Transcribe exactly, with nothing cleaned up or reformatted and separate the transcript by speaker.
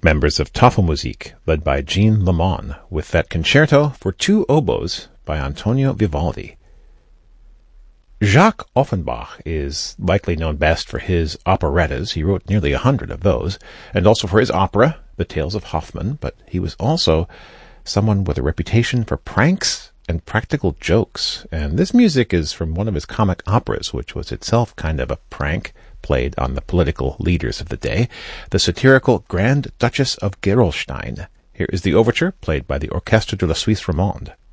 Speaker 1: members of Tafelmusik, led by Jean Lemon, with that concerto for two oboes by Antonio Vivaldi. Jacques Offenbach is likely known best for his operettas. He wrote nearly a hundred of those, and also for his opera, The Tales of Hoffmann, but he was also someone with a reputation for pranks and practical jokes, and this music is from one of his comic operas, which was itself kind of a prank played on the political leaders of the day, the satirical Grand Duchess of Gerolstein. Here is the overture, played by the Orchestre de la Suisse Romande.